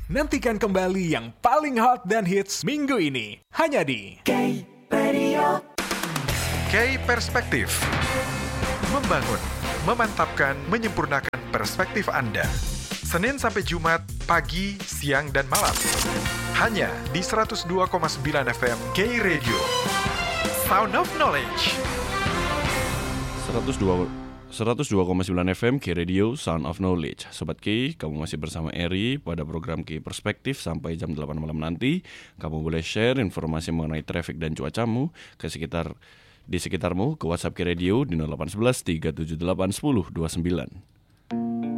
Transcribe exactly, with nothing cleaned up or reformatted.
Nantikan kembali yang paling hot dan hits minggu ini. Hanya di K Radio. K Perspektif. Membangun, memantapkan, menyempurnakan perspektif Anda. Senin sampai Jumat, pagi, siang, dan malam. Hanya di seratus dua koma sembilan F M K Radio. Sound of Knowledge. seratus dua koma sembilan F M K Radio, Sound of Knowledge. Sobat K, kamu masih bersama Eri pada program K Perspektif sampai jam delapan malam nanti. Kamu boleh share informasi mengenai traffic dan cuacamu ke sekitar di sekitarmu ke WhatsApp K Radio di nol delapan satu satu tiga tujuh delapan satu nol dua sembilan.